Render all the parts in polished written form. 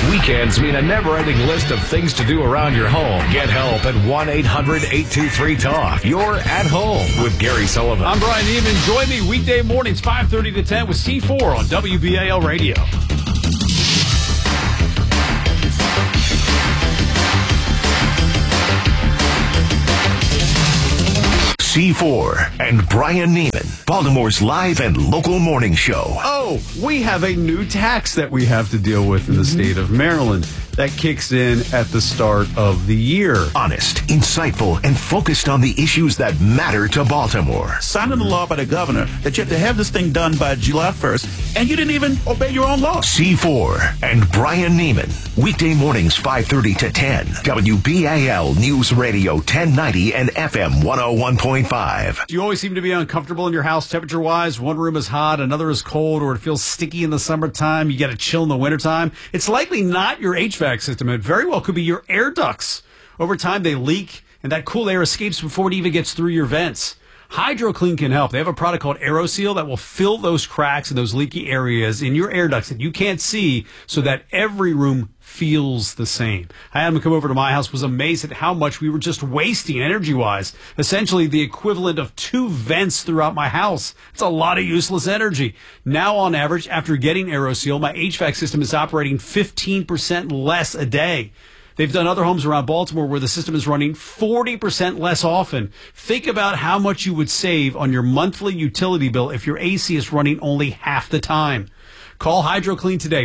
Weekends mean a never-ending list of things to do around your home. Get help at 1-800-823-TALK. You're at home with Gary Sullivan. I'm Brian Neiman. Join me weekday mornings 5:30 to 10 with C4 on WBAL Radio. C4 and Brian Neiman, Baltimore's live and local morning show. Oh, we have a new tax that we have to deal with in the state of Maryland that kicks in at the start of the year. Honest, insightful, and focused on the issues that matter to Baltimore. Signing the law by the governor that you have to have this thing done by July 1st, and you didn't even obey your own law. C4 and Brian Neiman, weekday mornings 5:30 to 10, WBAL News Radio 1090 and FM 101.5. Do you always seem to be uncomfortable in your house temperature-wise? One room is hot, another is cold, or it feels sticky in the summertime. You get a chill in the wintertime. It's likely not your HVAC system. It very well could be your air ducts. Over time, they leak, and that cool air escapes before it even gets through your vents. HydroClean can help. They have a product called AeroSeal that will fill those cracks and those leaky areas in your air ducts that you can't see so that every room feels the same. I had him come over to my house, was amazed at how much we were just wasting energy-wise. Essentially the equivalent of 2 vents throughout my house. It's a lot of useless energy. Now, on average, after getting AeroSeal, my HVAC system is operating 15% less a day. They've done other homes around Baltimore where the system is running 40% less often. Think about how much you would save on your monthly utility bill if your AC is running only half the time. Call HydroClean today,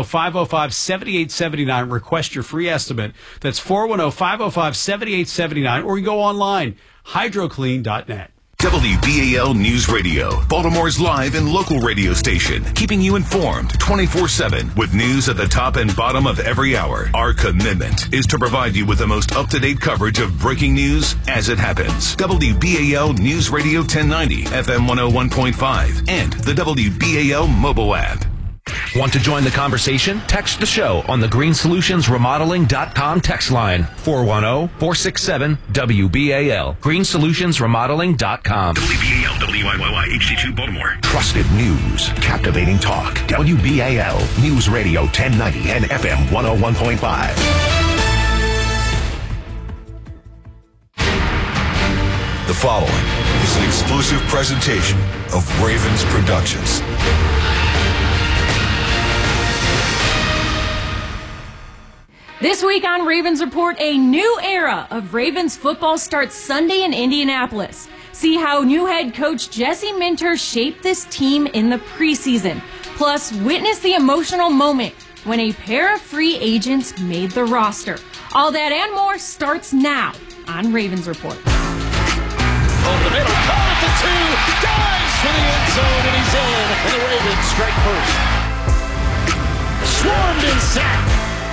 410-505-7879. Request your free estimate. That's 410-505-7879. Or you go online, hydroclean.net. WBAL News Radio, Baltimore's live and local radio station, keeping you informed 24/7 with news at the top and bottom of every hour. Our commitment is to provide you with the most up-to-date coverage of breaking news as it happens. WBAL News Radio 1090, FM 101.5, and the WBAL mobile app. Want to join the conversation? Text the show on the GreenSolutionsRemodeling.com text line, 410-467-WBAL. GreenSolutionsRemodeling.com. WBAL, WYYY, HD2 Baltimore. Trusted news, captivating talk. WBAL News Radio 1090 and FM 101.5. The following is an exclusive presentation of Ravens Productions. This week on Ravens Report, a new era of Ravens football starts Sunday in Indianapolis. See how new head coach Jesse Minter shaped this team in the preseason. Plus, witness the emotional moment when a pair of free agents made the roster. All that and more starts now on Ravens Report. Over the middle, caught at the 2, dives for the end zone, and he's in. And the Ravens strike first. Swarmed and sacked.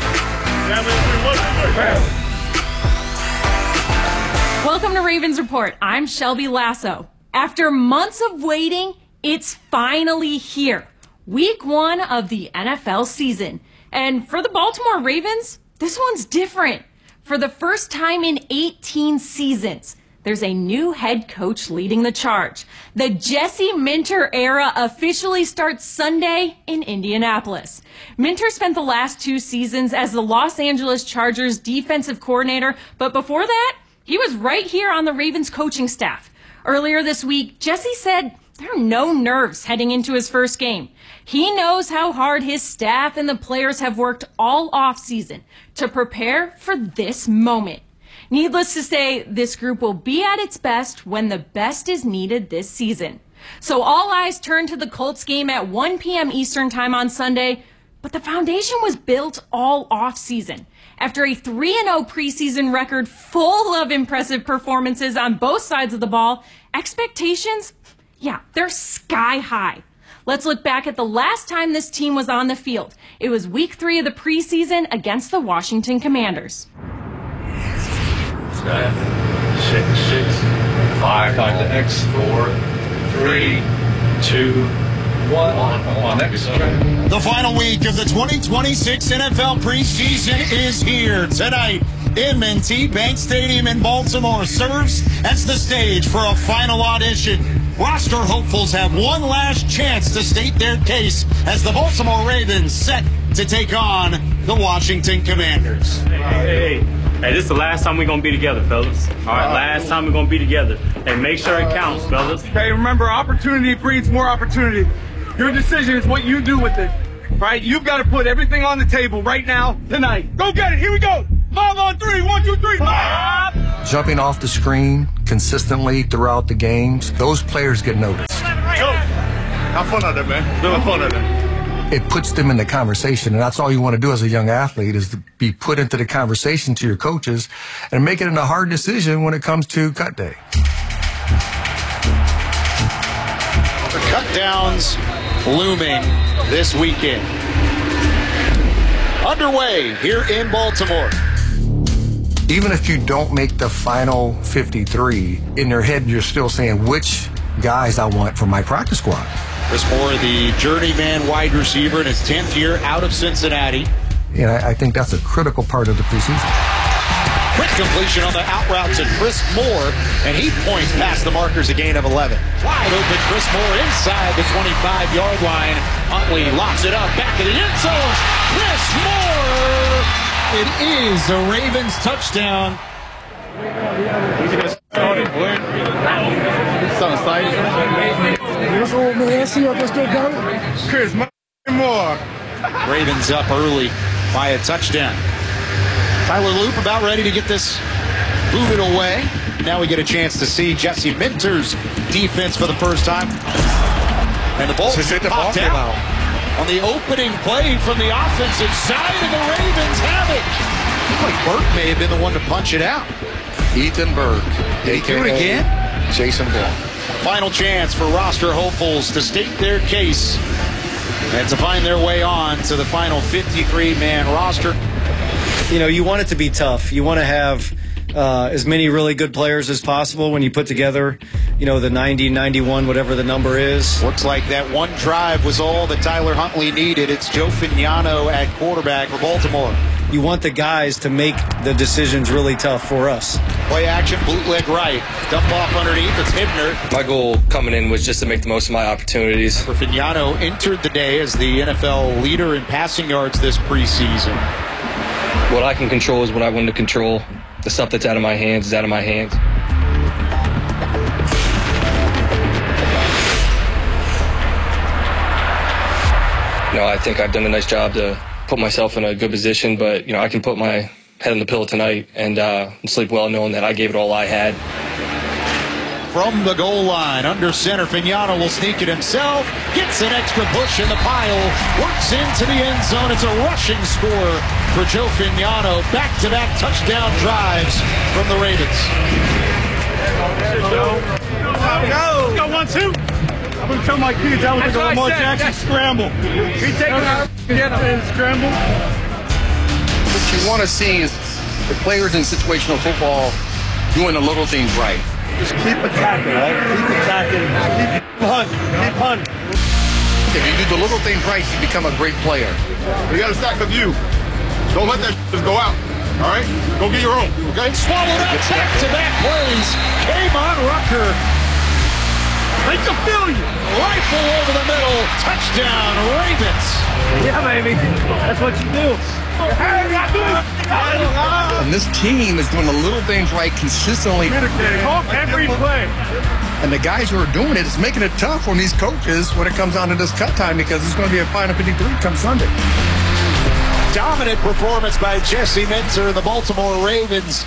Welcome to Ravens Report. I'm Shelby Lasso. After months of waiting, it's finally here. Week 1 of the NFL season. And for the Baltimore Ravens, this one's different. For the first time in 18 seasons, there's a new head coach leading the charge. The Jesse Minter era officially starts Sunday in Indianapolis. Minter spent the last 2 seasons as the Los Angeles Chargers defensive coordinator, but before that, he was right here on the Ravens coaching staff. Earlier this week, Jesse said there are no nerves heading into his first game. He knows how hard his staff and the players have worked all offseason to prepare for this moment. Needless to say, this group will be at its best when the best is needed this season. So all eyes turn to the Colts game at 1 p.m. Eastern time on Sunday, but the foundation was built all off-season. After a 3-0 preseason record full of impressive performances on both sides of the ball, expectations, they're sky high. Let's look back at the last time this team was on the field. It was week 3 of the preseason against the Washington Commanders. 6, 5 to X, 4, 3, 2, 1. The final week of the 2026 NFL preseason is here. Tonight, M&T Bank Stadium in Baltimore serves as the stage for a final audition. Roster hopefuls have one last chance to state their case as the Baltimore Ravens set to take on the Washington Commanders. Hey, this is the last time we're going to be together, fellas. All right, last time we're going to be together. Hey, make sure it counts, fellas. Hey, remember, opportunity breeds more opportunity. Your decision is what you do with it, right? You've got to put everything on the table right now, tonight. Go get it. Here we go. 5 on 3. 1, 2, 3. Jumping off the screen consistently throughout the games, those players get noticed. Have fun out there, man. Have fun out there. It puts them in the conversation, and that's all you want to do as a young athlete is to be put into the conversation to your coaches and make it a hard decision when it comes to cut day. The cut downs looming this weekend. Underway here in Baltimore. Even if you don't make the final 53, in your head you're still saying which guys I want for my practice squad. Chris Moore, the journeyman wide receiver in his 10th year out of Cincinnati. And I think that's a critical part of the preseason. Quick completion on the out route to Chris Moore, and he points past the markers, a gain of 11. Wide open Chris Moore inside the 25-yard line. Huntley locks it up, back to the end zone. Chris Moore! It is a Ravens touchdown. Chris Moore. Ravens up early by a touchdown. Tyler Loop about ready to get this moving away. Now we get a chance to see Jesse Minter's defense for the first time. And the ball popped out on the opening play from the offensive side, and the Ravens have it. Looks like Burke may have been the one to punch it out. Ethan Burke. Did he do it again? Jason Ball. Final chance for roster hopefuls to state their case and to find their way on to the final 53-man roster. You know, you want it to be tough. You want to have as many really good players as possible when you put together, you know, the 90, 91, whatever the number is. Looks like that one drive was all that Tyler Huntley needed. It's Joe Fagnano at quarterback for Baltimore. You want the guys to make the decisions really tough for us. Play action, bootleg right. Dump off underneath. It's Hibner. My goal coming in was just to make the most of my opportunities. Fagnano entered the day as the NFL leader in passing yards this preseason. What I can control is what I want to control. The stuff that's out of my hands is out of my hands. You know, I think I've done a nice job to put myself in a good position, but, you know, I can put my head on the pillow tonight and sleep well knowing that I gave it all I had. From the goal line, under center, Fagnano will sneak it himself, gets an extra push in the pile, works into the end zone. It's a rushing score for Joe Fagnano. Back-to-back touchdown drives from the Ravens. Go! 1-2. I'm going to tell my kids I was like a Lamar Jackson scramble. He taking our scramble. What you want to see is the players in situational football doing the little things right. Just keep attacking, right? Keep attacking. Keep hunting. Keep hunting. If you do the little things right, you become a great player. We got to stack the view. Don't let that just go out. All right? Go get your own, okay? Swallowed up, back-to-back plays. K'Mon Rucker. Make them feel you. Rifle over the middle. Touchdown, Ravens. Yeah, baby. That's what you do. And this team is doing the little things right consistently. Every play. And the guys who are doing it, it's making it tough on these coaches when it comes down to this cut time because it's going to be a final 53 come Sunday. Dominant performance by Jesse Minter, the Baltimore Ravens.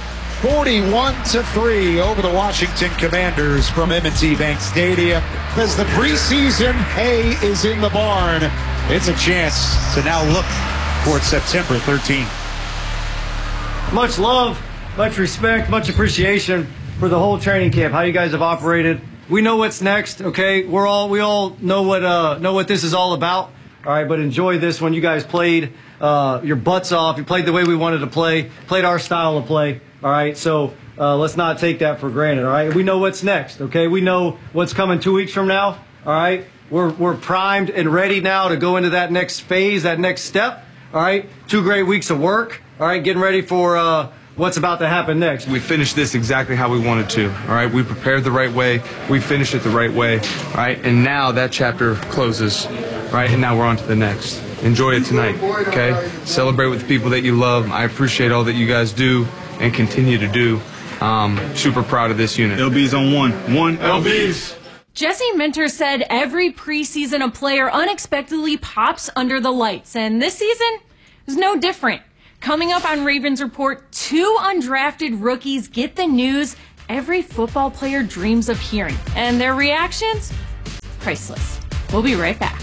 41-3 over the Washington Commanders from M&T Bank Stadium. As the preseason hay is in the barn, it's a chance to now look towards September 13th. Much love, much respect, much appreciation for the whole training camp, how you guys have operated. We know what's next, okay? We all know what this is all about. All right, but enjoy this one. You guys played your butts off. You played the way we wanted to play, played our style of play. All right, so let's not take that for granted. All right, we know what's next. Okay, we know what's coming 2 weeks from now. All right, we're primed and ready now to go into that next phase, that next step. All right, 2 great weeks of work. All right, getting ready for what's about to happen next. We finished this exactly how we wanted to. All right, we prepared the right way. We finished it the right way. All right, and now that chapter closes. Right, and now we're on to the next. enjoy it tonight, okay? Celebrate with the people that you love. I appreciate all that you guys do and continue to do. Super proud of this unit. LB's on one. LB's. Jesse Minter said every preseason a player unexpectedly pops under the lights, and this season is no different. Coming up on Ravens Report, 2 undrafted rookies get the news every football player dreams of hearing, and their reactions? Priceless. We'll be right back.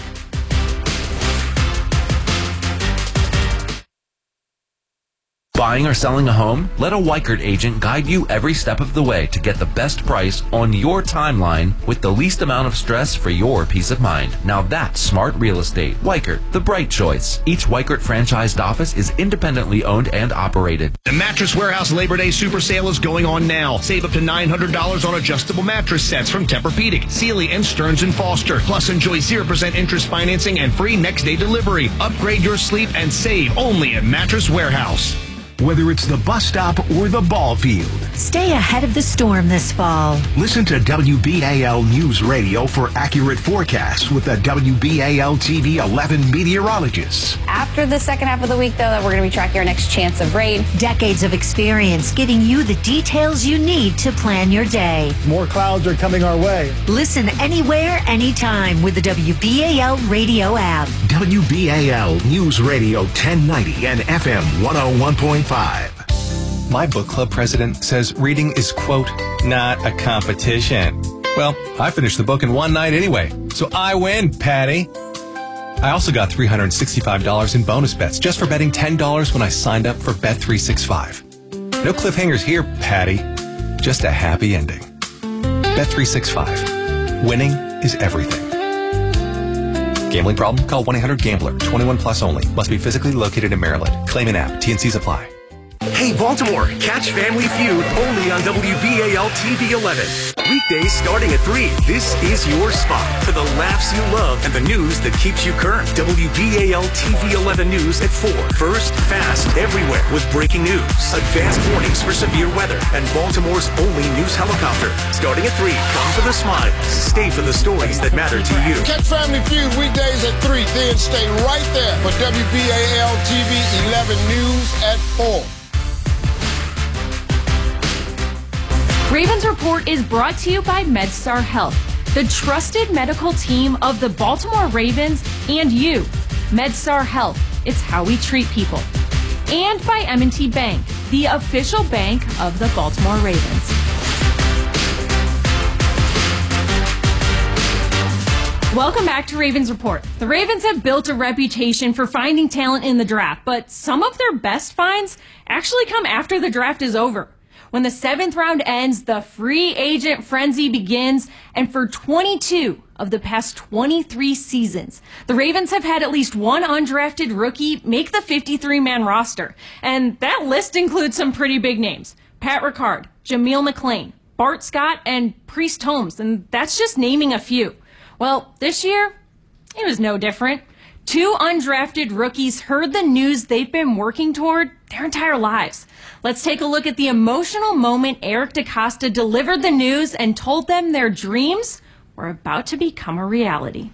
Buying or selling a home? Let a Weichert agent guide you every step of the way to get the best price on your timeline with the least amount of stress for your peace of mind. Now that's smart real estate. Weichert, the bright choice. Each Weichert franchised office is independently owned and operated. The Mattress Warehouse Labor Day Super Sale is going on now. Save up to $900 on adjustable mattress sets from Tempur-Pedic, Sealy, and Stearns & Foster. Plus enjoy 0% interest financing and free next day delivery. Upgrade your sleep and save only at Mattress Warehouse. Whether it's the bus stop or the ball field, stay ahead of the storm this fall. Listen to WBAL News Radio for accurate forecasts with the WBAL TV 11 meteorologists. After the second half of the week, though, that we're going to be tracking our next chance of rain. Decades of experience giving you the details you need to plan your day. More clouds are coming our way. Listen anywhere, anytime with the WBAL radio app. WBAL News Radio 1090 and FM 101.5. My book club president says reading is, quote, not a competition. Well, I finished the book in one night anyway, so I win, Patty. I also got $365 in bonus bets just for betting $10 when I signed up for Bet365. No cliffhangers here, Patty. Just a happy ending. Bet365. Winning is everything. Gambling problem? Call 1-800-GAMBLER. 21 plus only. Must be physically located in Maryland. Claim an app. T&Cs apply. Hey, Baltimore, catch Family Feud only on WBAL TV 11. Weekdays starting at 3. This is your spot for the laughs you love and the news that keeps you current. WBAL TV 11 News at 4. First, fast, everywhere with breaking news, advanced warnings for severe weather, and Baltimore's only news helicopter. Starting at 3, come for the smiles, stay for the stories that matter to you. Catch Family Feud weekdays at 3, then stay right there for WBAL TV 11 News at 4. Ravens Report is brought to you by MedStar Health, the trusted medical team of the Baltimore Ravens and you. MedStar Health, it's how we treat people. And by M&T Bank, the official bank of the Baltimore Ravens. Welcome back to Ravens Report. The Ravens have built a reputation for finding talent in the draft, but some of their best finds actually come after the draft is over. When the 7th round ends, the free agent frenzy begins, and for 22 of the past 23 seasons, the Ravens have had at least one undrafted rookie make the 53-man roster. And that list includes some pretty big names. Pat Ricard, Jameel McClain, Bart Scott, and Priest Holmes, and that's just naming a few. Well, this year, it was no different. 2 undrafted rookies heard the news they've been working toward their entire lives. Let's take a look at the emotional moment Eric DeCosta delivered the news and told them their dreams were about to become a reality.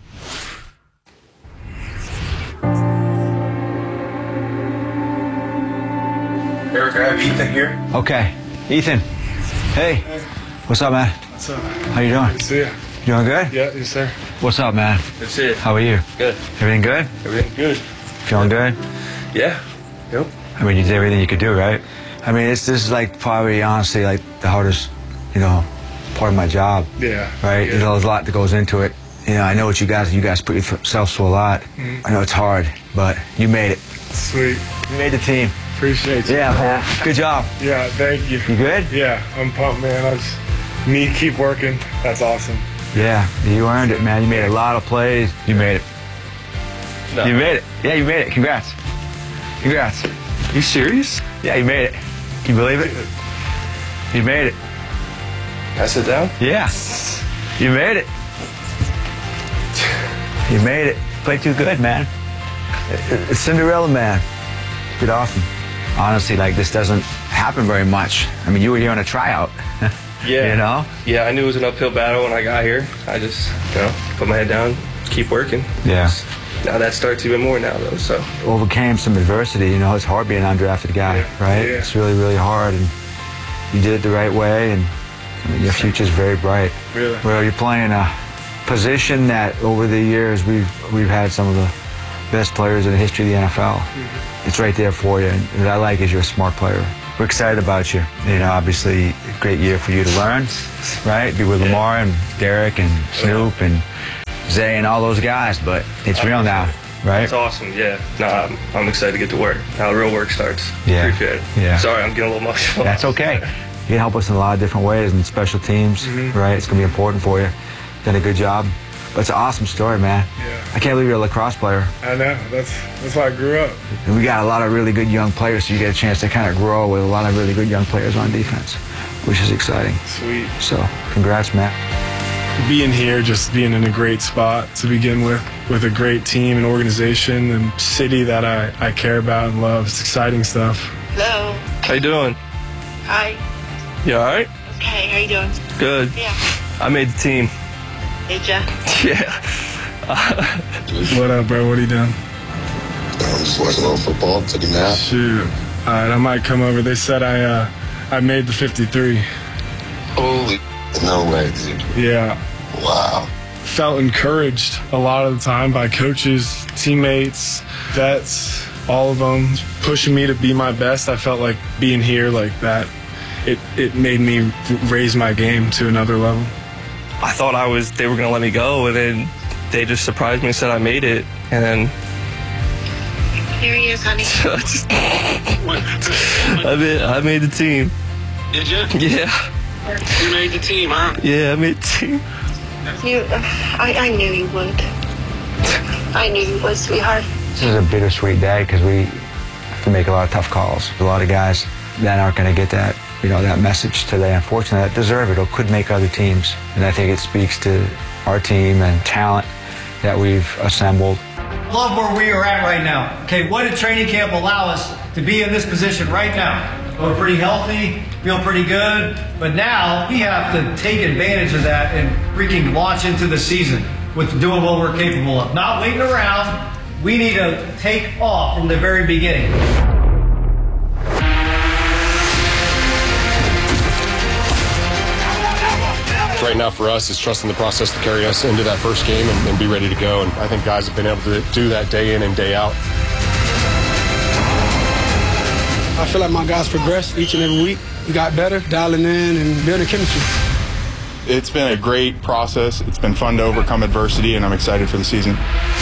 Eric, I have Ethan here. Okay. Ethan. Hey. What's up, man? What's up? How you doing? Good to see you. You doing good? Yeah, yes, sir. What's up, man? Good to see you. How are you? Good. Everything good? Everything good. Feeling good? Yeah. Yep. I mean, you did everything you could do, right? I mean, this is like probably, honestly, like the hardest, part of my job. Yeah. Right? Yeah. There's a lot that goes into it. I know what you guys put yourselves through a lot. Mm-hmm. I know it's hard, but you made it. Sweet. You made the team. Appreciate you. Yeah, man. Good job. Yeah, thank you. You good? Yeah, I'm pumped, man. Keep working. That's awesome. Yeah, you earned it, man. You made a lot of plays. You made it. No. You made it. Yeah, you made it. Congrats. Congrats. You serious? Yeah, you made it. Can you believe it? You made it. Can I sit down? Yeah. You made it. You made it. Played too good, man. It's Cinderella, man. Did awesome. Honestly, this doesn't happen very much. I mean, you were here on a tryout. Yeah. Yeah, I knew it was an uphill battle when I got here. I just, put my head down, keep working. Yeah. now that starts even more now, though. So Overcame some adversity. You know, it's hard being an undrafted guy, right? Yeah. It's really, really hard, and you did it the right way, and your future's very bright. Really? Well, you're playing a position that over the years we've had some of the best players in the history of the NFL. It's right there for you, and what I like is you're a smart player. We're excited about you. You know, obviously, a great year for you to learn, right? Be with Lamar and Derek and Snoop and Zay and all those guys, but it's real now, right? It's awesome, yeah. No, I'm excited to get to work. Now the real work starts. Yeah. Appreciate it. Yeah. Sorry, I'm getting a little emotional. That's okay. You can help us in a lot of different ways and special teams, right? It's going to be important for you. Done a good job. But it's an awesome story, man. Yeah. I can't believe you're a lacrosse player. I know. That's how I grew up. And we got a lot of really good young players, so you get a chance to kind of grow with a lot of really good young players on defense, which is exciting. Sweet. So, congrats, Matt. Being here, just being in a great spot to begin with a great team and organization and city that I care about and love. It's exciting stuff. Hello. How you doing? Hi. You all right? Okay, how you doing? Good. Yeah. I made the team. Did ya? Yeah. What up, bro? What are you doing? I'm just watching a little football, taking a nap. Shoot. All right, I might come over. They said I made the 53. Holy, no way, dude. Yeah. Wow. Felt encouraged a lot of the time by coaches, teammates, vets, all of them pushing me to be my best. I felt like being here like that, it made me raise my game to another level. I thought they were going to let me go, and then they just surprised me and said I made it. And then Here he is, honey. I made the team. Did you? Yeah. You made the team, huh? Yeah, I made the team. I knew you would. I knew you would, sweetheart. This is a bittersweet day because we have to make a lot of tough calls. A lot of guys that aren't going to get that, that message today, unfortunately, that deserve it or could make other teams. And I think it speaks to our team and talent that we've assembled. Love where we are at right now. Okay, what did training camp allow us to be in this position right now? We're pretty healthy, feel pretty good, but now we have to take advantage of that and freaking launch into the season with doing what we're capable of. Not waiting around. We need to take off from the very beginning. Right now for us is trusting the process to carry us into that first game and be ready to go. And I think guys have been able to do that day in and day out. I feel like my guys progress each and every week. We got better, dialing in and building chemistry. It's been a great process. It's been fun to overcome adversity, and I'm excited for the season.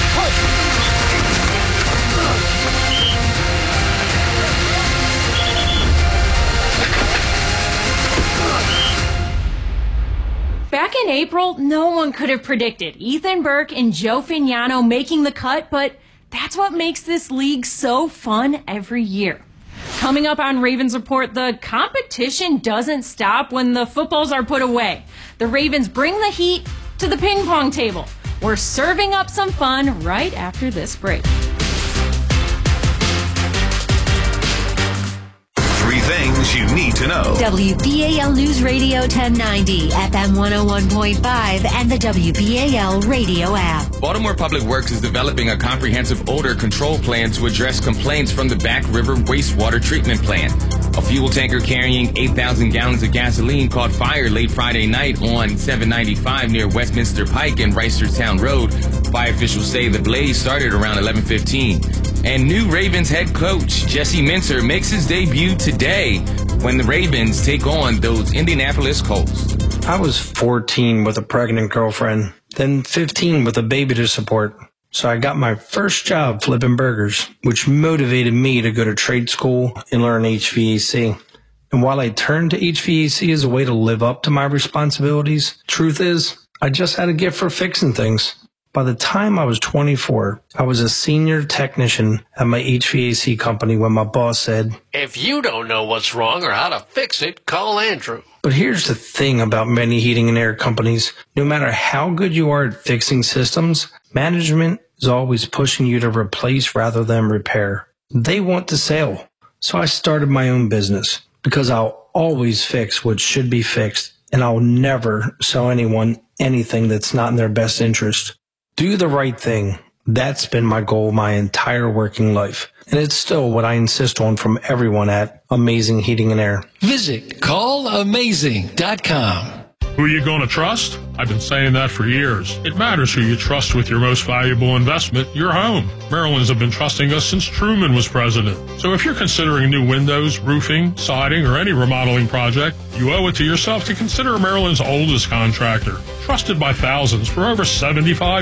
Back in April, no one could have predicted Ethan Burke and Joe Fagnano making the cut, but that's what makes this league so fun every year. Coming up on Ravens Report, the competition doesn't stop when the footballs are put away. The Ravens bring the heat to the ping pong table. We're serving up some fun right after this break. 3 things you need to know. WBAL News Radio 1090, FM 101.5, and the WBAL radio app. Baltimore Public Works is developing a comprehensive odor control plan to address complaints from the Back River wastewater treatment plant. A fuel tanker carrying 8,000 gallons of gasoline caught fire late Friday night on 795 near Westminster Pike and Reisterstown Road. Fire officials say the blaze started around 11:15. And new Ravens head coach Jesse Minter makes his debut today when the Ravens take on those Indianapolis Colts. I was 14 with a pregnant girlfriend, then 15 with a baby to support. So I got my first job flipping burgers, which motivated me to go to trade school and learn HVAC. And while I turned to HVAC as a way to live up to my responsibilities, truth is, I just had a gift for fixing things. By the time I was 24, I was a senior technician at my HVAC company when my boss said, "If you don't know what's wrong or how to fix it, call Andrew." But here's the thing about many heating and air companies. No matter how good you are at fixing systems, management is always pushing you to replace rather than repair. They want to sell. So I started my own business because I'll always fix what should be fixed, and I'll never sell anyone anything that's not in their best interest. Do the right thing That's been my goal my entire working life. And it's still what I insist on from everyone at Amazing Heating and Air. Visit callamazing.com. Who are you going to trust? I've been saying that for years. It matters who you trust with your most valuable investment, your home. Maryland's have been trusting us since Truman was president. So if you're considering new windows, roofing, siding, or any remodeling project, you owe it to yourself to consider Maryland's oldest contractor, trusted by thousands for over 75